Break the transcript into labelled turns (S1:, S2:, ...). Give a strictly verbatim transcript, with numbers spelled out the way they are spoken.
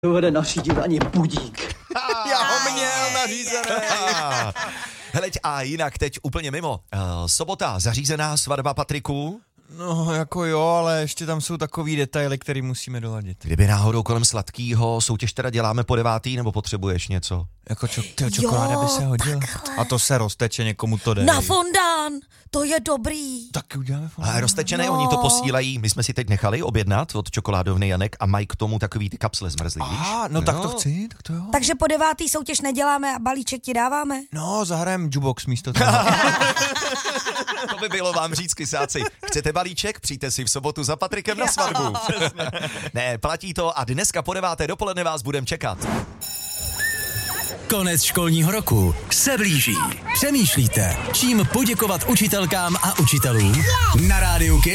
S1: Bude nařídit ani budík.
S2: Já ho měl nařízený.
S3: Heleď, a jinak teď úplně mimo. Uh, sobota, zařízená svatba Patriku?
S2: No, jako jo, ale ještě tam jsou takový detaily, který musíme doladit.
S3: Kdyby náhodou kolem sladkýho soutěž teda děláme po devátý, nebo potřebuješ něco?
S2: Jako čo, tyjo, čokoláda by se hodila. A to se rozteče, někomu to jde.
S4: Na fondán, to je dobrý.
S2: Taky uděláme fondán.
S3: Ale roztečené,
S4: No.
S3: oni to posílají, my jsme si teď nechali objednat od čokoládovny Janek a mají k tomu takový ty kapsle zmrzlý, víš?
S2: Aha, no tak to chci, tak to jo.
S4: Takže po devátý soutěž neděláme a balíček ti dáváme?
S2: No, zahrajem jukebox místo toho.
S3: To by bylo vám říct, kysáci. Chcete balíček? Přijďte si v sobotu za Patrikem na svatbu. Ne, platí to a dneska po deváté dopoledne vás budem čekat.
S5: Konec školního roku se blíží. Přemýšlíte, čím poděkovat učitelkám a učitelům? Na rádiu